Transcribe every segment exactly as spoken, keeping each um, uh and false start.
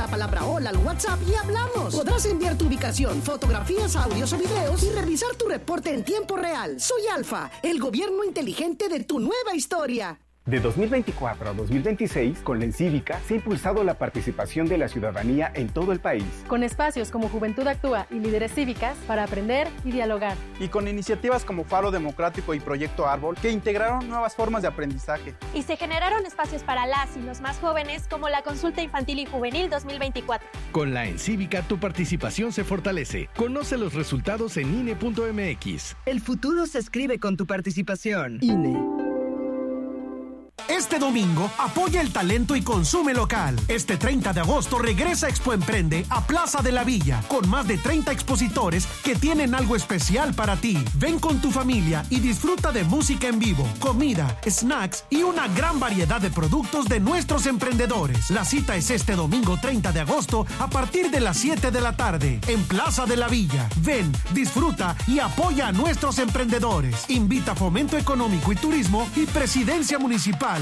la palabra hola al WhatsApp y hablamos. Podrás enviar tu ubicación, fotografías, audios o videos y revisar tu reporte en tiempo real. Soy Alfa, el gobierno inteligente de tu nueva historia. De dos mil veinticuatro a dos mil veintiséis, con la Encívica se ha impulsado la participación de la ciudadanía en todo el país. Con espacios como Juventud Actúa y Líderes Cívicas para aprender y dialogar. Y con iniciativas como Faro Democrático y Proyecto Árbol que integraron nuevas formas de aprendizaje. Y se generaron espacios para las y los más jóvenes como la Consulta Infantil y Juvenil dos mil veinticuatro. Con la Encívica tu participación se fortalece. Conoce los resultados en I N E punto M X. El futuro se escribe con tu participación. I N E. Este domingo, apoya el talento y consume local. Este treinta de agosto regresa Expo Emprende a Plaza de la Villa, con más de treinta expositores que tienen algo especial para ti. Ven con tu familia y disfruta de música en vivo, comida, snacks y una gran variedad de productos de nuestros emprendedores. La cita es este domingo treinta de agosto a partir de las siete de la tarde, en Plaza de la Villa. Ven, disfruta y apoya a nuestros emprendedores. Invita Fomento Económico y Turismo y Presidencia Municipal.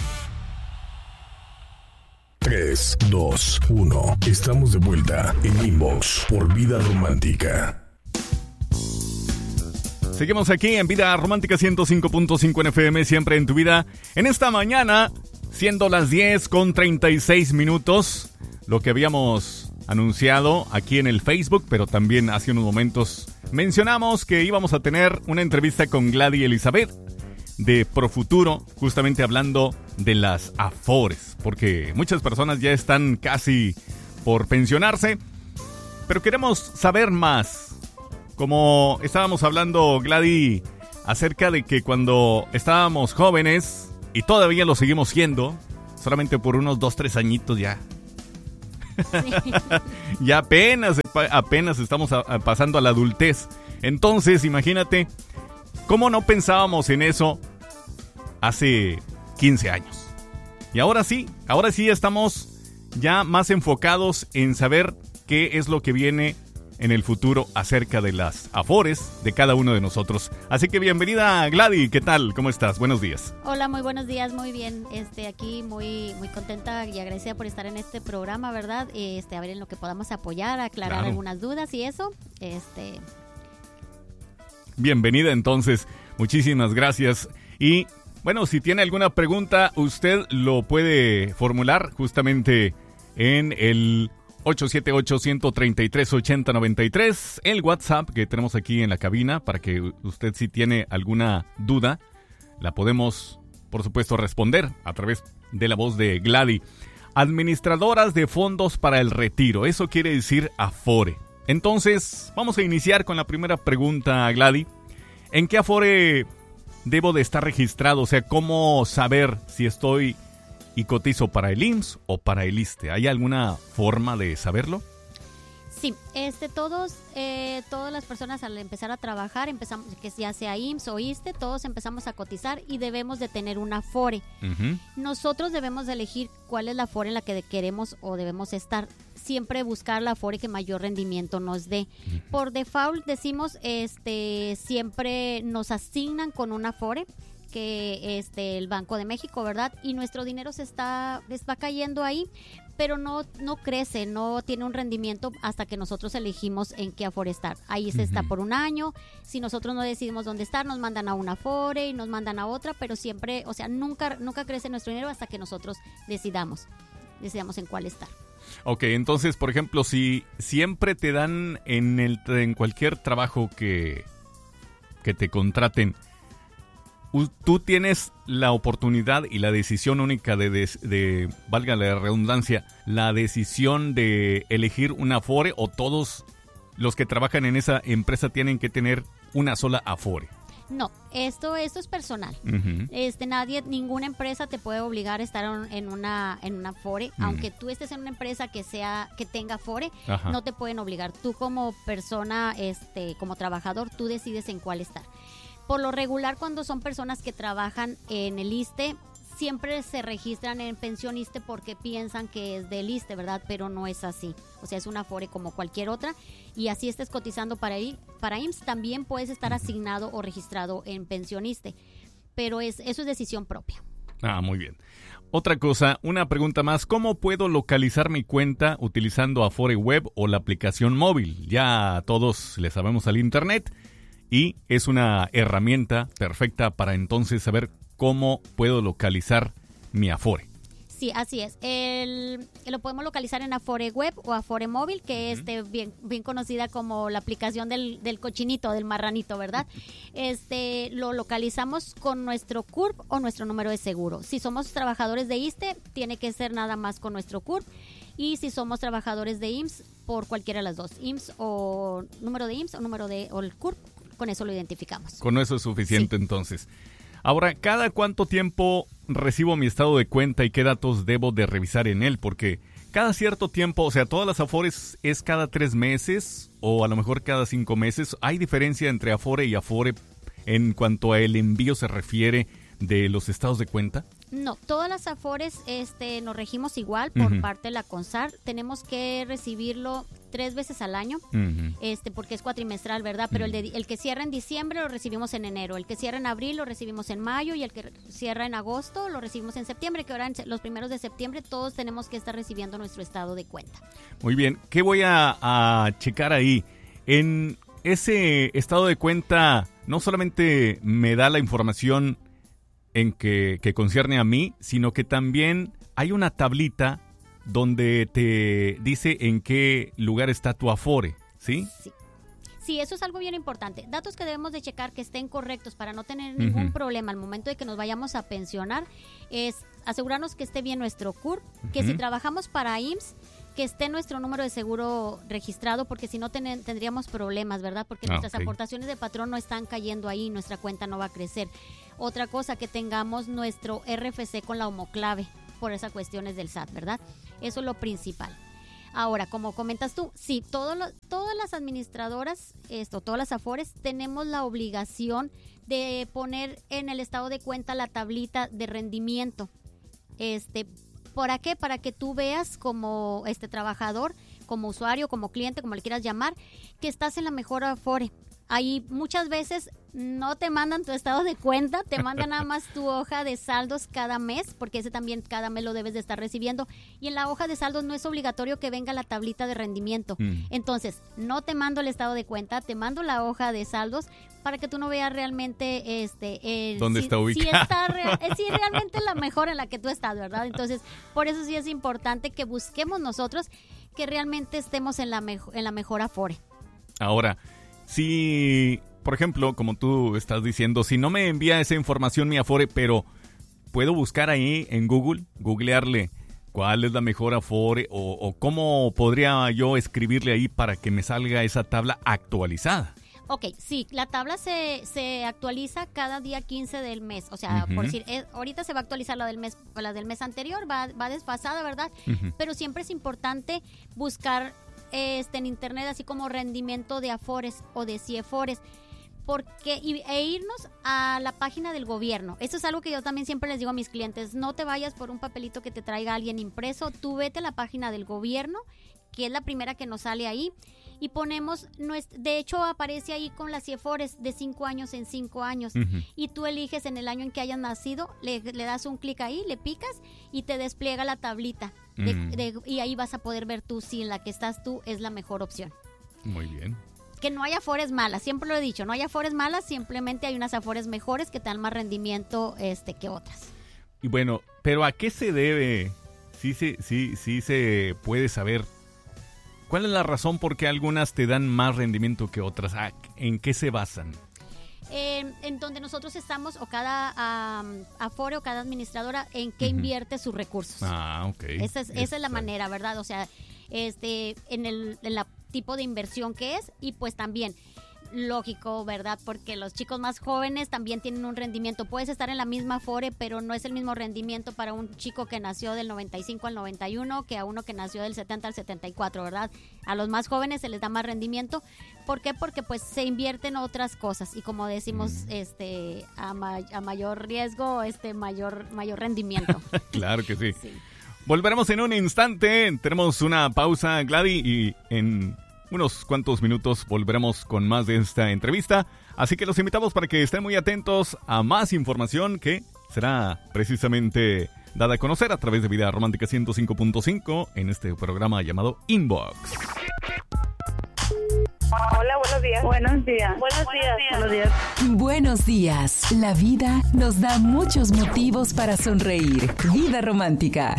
tres, dos, uno. Estamos de vuelta en Inbox por Vida Romántica. Seguimos aquí en Vida Romántica ciento cinco punto cinco en F M, siempre en tu vida. En esta mañana, siendo las diez con treinta y seis minutos, lo que habíamos anunciado aquí en el Facebook, pero también hace unos momentos mencionamos que íbamos a tener una entrevista con Gladys Elizabeth de Profuturo, justamente hablando de las Afores, porque muchas personas ya están casi por pensionarse, pero queremos saber más. Como estábamos hablando, Gladys, acerca de que cuando estábamos jóvenes, y todavía lo seguimos siendo, solamente por unos dos, tres añitos ya. Sí. Ya apenas, apenas estamos a, a pasando a la adultez. Entonces, imagínate, ¿cómo no pensábamos en eso hace quince años? Y ahora sí, ahora sí estamos ya más enfocados en saber qué es lo que viene en el futuro acerca de las Afores de cada uno de nosotros. Así que bienvenida, Gladys, ¿qué tal? ¿Cómo estás? Buenos días. Hola, muy buenos días, muy bien. Este, aquí muy muy contenta y agradecida por estar en este programa, ¿verdad? Este, a ver en lo que podamos apoyar, aclarar claro. algunas dudas y eso. Este. Bienvenida entonces, muchísimas gracias. Y bueno, si tiene alguna pregunta, usted lo puede formular justamente en el ocho siete ocho, uno tres tres, ocho cero nueve tres, el WhatsApp que tenemos aquí en la cabina, para que usted, si tiene alguna duda, la podemos, por supuesto, responder a través de la voz de Gladys. Administradoras de fondos para el retiro, eso quiere decir Afore. Entonces, vamos a iniciar con la primera pregunta, Gladys. ¿En qué Afore debo de estar registrado? O sea, ¿cómo saber si estoy y cotizo para el I M S S o para el ISSSTE? ¿Hay alguna forma de saberlo? Sí, este, todos, eh, todas las personas al empezar a trabajar, empezamos, que ya sea I M S S o ISSSTE, todos empezamos a cotizar y debemos de tener una Afore. Uh-huh. Nosotros debemos de elegir cuál es la Afore en la que queremos o debemos estar. Siempre buscar la Afore que mayor rendimiento nos dé. Uh-huh. Por default decimos, este, siempre nos asignan con una Afore, que este el Banco de México, ¿verdad? Y nuestro dinero se está va cayendo ahí, pero no no crece, no tiene un rendimiento hasta que nosotros elegimos en qué Afore estar. Ahí se uh-huh. está por un año. Si nosotros no decidimos dónde estar, nos mandan a una Afore y nos mandan a otra, pero siempre, o sea, nunca nunca crece nuestro dinero hasta que nosotros decidamos, decidamos en cuál estar. Ok, entonces, por ejemplo, si siempre te dan en el en cualquier trabajo que que te contraten, tú tienes la oportunidad y la decisión única de, de, de, valga la redundancia, la decisión de elegir una Afore, o todos los que trabajan en esa empresa tienen que tener una sola Afore. No, esto esto es personal. Uh-huh. Este nadie, ninguna empresa te puede obligar a estar en una en una Afore, uh-huh. aunque tú estés en una empresa que sea que tenga Afore, uh-huh. no te pueden obligar. Tú como persona, este, como trabajador, tú decides en cuál estar. Por lo regular, cuando son personas que trabajan en el ISSSTE, siempre se registran en pensión ISSSTE porque piensan que es del ISSSTE, ¿verdad? Pero no es así. O sea, es una Afore como cualquier otra. Y así estés cotizando para, para I M S S, también puedes estar asignado o registrado en pensión ISSSTE. Pero es, eso es decisión propia. Ah, muy bien. Otra cosa, una pregunta más. ¿Cómo puedo localizar mi cuenta utilizando Afore Web o la aplicación móvil? Ya todos le sabemos al Internet y es una herramienta perfecta para entonces saber cómo puedo localizar mi Afore. Sí, así es. El, lo podemos localizar en Afore Web o Afore Móvil, que es este, bien, bien conocida como la aplicación del, del cochinito, del marranito, ¿verdad? Este, lo localizamos con nuestro C U R P o nuestro número de seguro. Si somos trabajadores de ISSSTE, tiene que ser nada más con nuestro C U R P. Y si somos trabajadores de I M S S, por cualquiera de las dos. I M S S o número de I M S S o número de o el C U R P, con eso lo identificamos. Con eso es suficiente, sí. Entonces. Ahora, ¿cada cuánto tiempo recibo mi estado de cuenta y qué datos debo de revisar en él? Porque cada cierto tiempo, o sea, todas las Afores es cada tres meses o a lo mejor cada cinco meses. ¿Hay diferencia entre Afore y Afore en cuanto a el envío se refiere de los estados de cuenta? No, todas las Afores este, nos regimos igual por Uh-huh. parte de la CONSAR. Tenemos que recibirlo tres veces al año, Uh-huh. este, porque es cuatrimestral, ¿verdad? Pero Uh-huh. el, de, el que cierra en diciembre lo recibimos en enero, el que cierra en abril lo recibimos en mayo y el que cierra en agosto lo recibimos en septiembre, que ahora en los primeros de septiembre todos tenemos que estar recibiendo nuestro estado de cuenta. Muy bien, ¿qué voy a, a checar ahí? En ese estado de cuenta no solamente me da la información en que, que concierne a mí, sino que también hay una tablita donde te dice en qué lugar está tu Afore, ¿sí? Sí. Sí, eso es algo bien importante. Datos que debemos de checar que estén correctos para no tener ningún Uh-huh. problema al momento de que nos vayamos a pensionar es asegurarnos que esté bien nuestro C U R P, que Uh-huh. si trabajamos para I M S S, que esté nuestro número de seguro registrado, porque si no ten- tendríamos problemas, ¿verdad? Porque Ah, nuestras ok. aportaciones de patrón no están cayendo ahí, nuestra cuenta no va a crecer. Otra cosa, que tengamos nuestro R F C con la homoclave, por esas cuestiones del S A T, ¿verdad? Eso es lo principal. Ahora, como comentas tú, sí, todo lo, todas las administradoras, esto, todas las Afores, tenemos la obligación de poner en el estado de cuenta la tablita de rendimiento. Este, ¿para qué? Para que tú veas como este trabajador, como usuario, como cliente, como le quieras llamar, que estás en la mejor Afore. Ahí muchas veces no te mandan tu estado de cuenta, te mandan nada más tu hoja de saldos cada mes, porque ese también cada mes lo debes de estar recibiendo. Y en la hoja de saldos no es obligatorio que venga la tablita de rendimiento. Mm. Entonces, no te mando el estado de cuenta, te mando la hoja de saldos para que tú no veas realmente este el, ¿Dónde si, está ubicado? Si, está re- eh, si realmente la mejor en la que tú estás, ¿verdad? Entonces, por eso sí es importante que busquemos nosotros que realmente estemos en la, mejo- en la mejor Afore. Ahora, si, por ejemplo, como tú estás diciendo, si no me envía esa información mi Afore, pero puedo buscar ahí en Google, googlearle cuál es la mejor Afore o, o cómo podría yo escribirle ahí para que me salga esa tabla actualizada. Ok, sí, la tabla se, se actualiza cada día quince del mes. O sea, Uh-huh. por decir, eh, ahorita se va a actualizar la del mes, la del mes anterior, va, va desfasada, ¿verdad? Uh-huh. Pero siempre es importante buscar este en internet así como rendimiento de Afores o de CIEFores, porque y, e irnos a la página del gobierno. Eso es algo que yo también siempre les digo a mis clientes: no te vayas por un papelito que te traiga alguien impreso, tú vete a la página del gobierno, que es la primera que nos sale ahí, y ponemos, nuestro, de hecho aparece ahí con las CIEFores de cinco años en cinco años, Uh-huh. y tú eliges en el año en que hayas nacido, le, le das un clic ahí, le picas y te despliega la tablita, de, Mm. de, y ahí vas a poder ver tú si en la que estás tú es la mejor opción. Muy bien. Que no hay Afores malas, siempre lo he dicho, no hay Afores malas, simplemente hay unas Afores mejores que te dan más rendimiento este que otras. Y bueno, pero ¿a qué se debe? Sí, sí, sí, sí se puede saber. ¿Cuál es la razón por qué algunas te dan más rendimiento que otras? ¿A- ¿En qué se basan? Eh, en donde nosotros estamos, o cada um, Afore o cada administradora, en qué Ujú. invierte sus recursos. Ah, ok. Esa es, esa es la Está- manera, ¿verdad? O sea, este, en el en la tipo de inversión que es, y pues también lógico, ¿verdad? Porque los chicos más jóvenes también tienen un rendimiento. Puedes estar en la misma Afore, pero no es el mismo rendimiento para un chico que nació del noventa y cinco al noventa y uno que a uno que nació del setenta al setenta y cuatro, ¿verdad? A los más jóvenes se les da más rendimiento. ¿Por qué? Porque pues se invierten otras cosas y como decimos, mm. este a, ma- a mayor riesgo, este mayor mayor rendimiento. Claro que sí. Sí. Volveremos en un instante. Tenemos una pausa, Gladys, y en unos cuantos minutos volveremos con más de esta entrevista. Así que los invitamos para que estén muy atentos a más información que será precisamente dada a conocer a través de Vida Romántica ciento cinco punto cinco en este programa llamado Inbox. Hola, buenos días. Buenos días. Buenos días. Buenos días. Buenos días. La vida nos da muchos motivos para sonreír. Vida Romántica.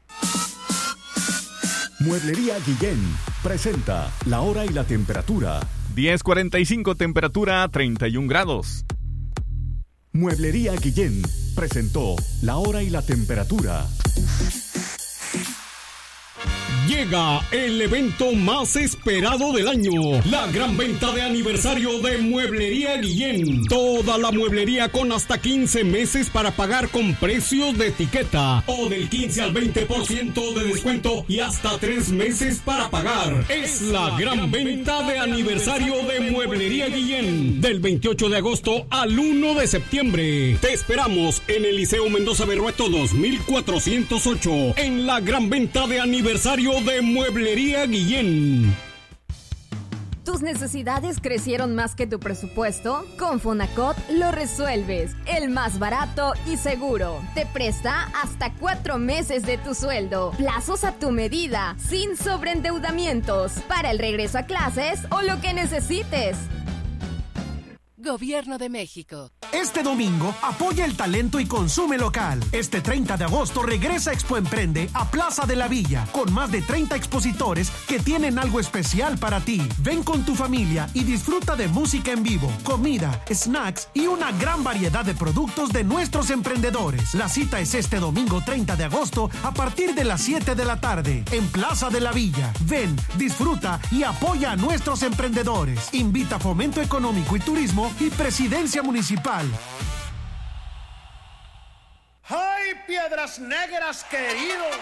Mueblería Guillén presenta la hora y la temperatura. diez cuarenta y cinco, temperatura treinta y un grados. Mueblería Guillén presentó la hora y la temperatura. Llega el evento más esperado del año, la gran venta de aniversario de Mueblería Guillén. Toda la mueblería con hasta quince meses para pagar con precios de etiqueta o del quince al veinte por ciento de descuento y hasta tres meses para pagar. Es la gran venta de aniversario de Mueblería Guillén, del veintiocho de agosto al uno de septiembre. Te esperamos en el Liceo Mendoza Berrueto dos mil cuatrocientos ocho, en la gran venta de aniversario de Mueblería Guillén. ¿Tus necesidades crecieron más que tu presupuesto? Con Fonacot lo resuelves. El más barato y seguro. Te presta hasta cuatro meses de tu sueldo. Plazos a tu medida, sin sobreendeudamientos. Para el regreso a clases o lo que necesites. Gobierno de México. Este domingo, apoya el talento y consume local. Este treinta de agosto regresa Expo Emprende a Plaza de la Villa, con más de treinta expositores que tienen algo especial para ti. Ven con tu familia y disfruta de música en vivo, comida, snacks y una gran variedad de productos de nuestros emprendedores. La cita es este domingo treinta de agosto a partir de las siete de la tarde, en Plaza de la Villa. Ven, disfruta y apoya a nuestros emprendedores. Invita Fomento Económico y Turismo y Presidencia Municipal. ¡Ay, Piedras Negras, querido!